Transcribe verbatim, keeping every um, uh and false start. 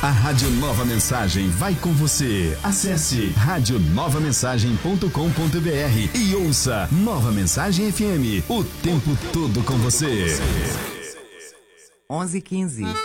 A Rádio Nova Mensagem vai com você. Acesse rádio nova mensagem ponto com ponto br e ouça Nova Mensagem F M, o tempo todo com você. onze e quinze.